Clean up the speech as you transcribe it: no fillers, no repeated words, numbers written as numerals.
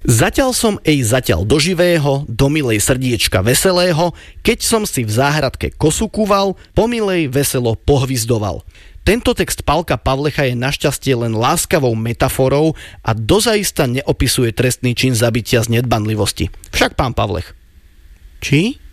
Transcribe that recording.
Zatiaľ som zatiaľ do živého, do milej srdiečka veselého, keď som si v záhradke kosu kúval, po milej veselo pohvizdoval. Tento text Pálka Pavlecha je našťastie len láskavou metaforou a dozaista neopisuje trestný čin zabitia z nedbanlivosti. Však pán Pavlech. Či?